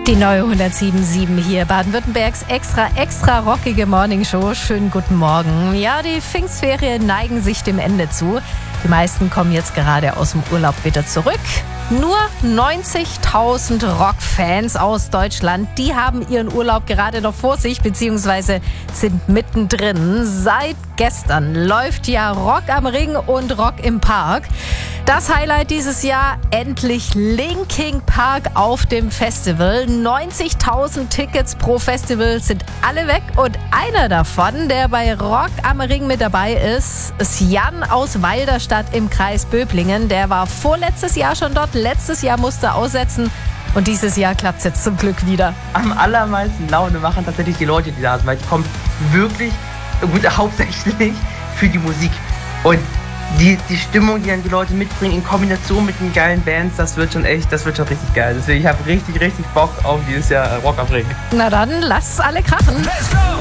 Die neue 107.7 hier, Baden-Württembergs extra rockige Morningshow. Schönen guten Morgen. Ja, die Pfingstferien neigen sich dem Ende zu. Die meisten kommen jetzt gerade aus dem Urlaub wieder zurück. Nur 90.000 Rockfans aus Deutschland, die haben ihren Urlaub gerade noch vor sich, beziehungsweise sind mittendrin. Seit gestern läuft ja Rock am Ring und Rock im Park. Das Highlight dieses Jahr, endlich Linkin Park auf dem Festival. 90.000 Tickets pro Festival sind alle weg und einer davon, der bei Rock am Ring mit dabei ist Jan aus Walderstadt im Kreis Böblingen. Der war vorletztes Jahr schon dort, letztes Jahr musste aussetzen und dieses Jahr klappt es jetzt zum Glück wieder. Am allermeisten Laune machen tatsächlich die Leute, die da sind, weil die kommen wirklich gut hauptsächlich für die Musik. Und die Stimmung, die dann die Leute mitbringen, in Kombination mit den geilen Bands, das wird schon richtig geil. Deswegen, ich habe richtig Bock auf dieses Jahr Rock am Ring. Na dann, lasst alle krachen. Let's go!